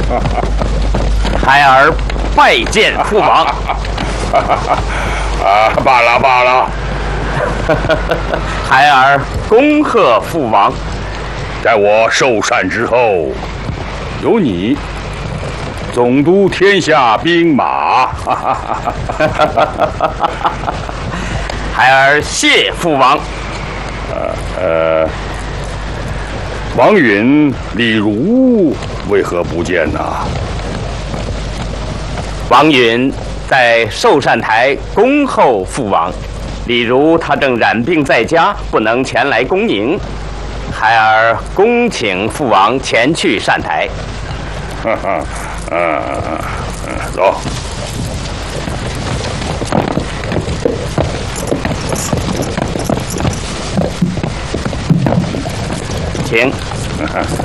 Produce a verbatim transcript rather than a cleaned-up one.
孩儿拜见父王。 啊，罢了罢了。 孩儿恭贺父王。 在我受禅之后，由你总督天下兵马。 孩儿谢父王。 呃呃，王允、李儒为何不见呢？ 王允在寿善台恭候父王，李儒他正染病在家，不能前来恭迎。孩儿恭请父王前去善台。 哈哈，嗯嗯，走。 请。